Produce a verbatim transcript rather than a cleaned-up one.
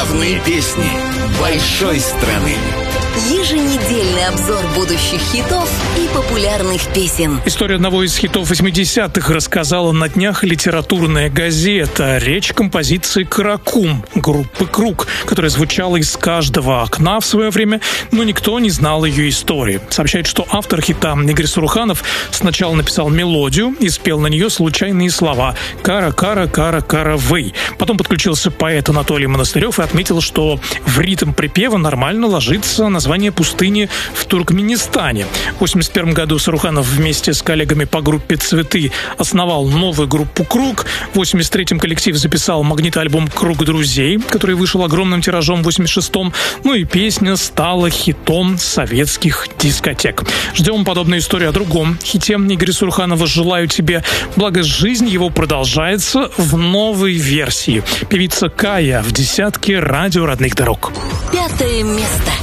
Главные песни большой страны. Еженедельный обзор будущих хитов и популярных песен. Историю одного из хитов восьмидесятых рассказала на днях литературная газета. Речь композиции «Каракум» группы «Круг», которая звучала из каждого окна в свое время, но никто не знал ее истории. Сообщает, что автор хита Игорь Саруханов сначала написал мелодию и спел на нее случайные слова «Кара, кара, кара, кара, вэй». Потом подключился поэт Анатолий Монастырев и отметил, что в ритм припева нормально ложится название пустыни в Туркменистане. В восемьдесят первом году Саруханов вместе с коллегами по группе «Цветы» основал новую группу «Круг». В восемьдесят третьем коллектив записал магнитоальбом «Круг друзей», который вышел огромным тиражом в восемьдесят шестом. Ну и песня стала хитом советских дискотек. Ждем подобную историю о другом хите Игоря Саруханова «Желаю тебе». Благо, жизнь его продолжается в новой версии. Певица Кая в десятке радио родных дорог. Пятое место.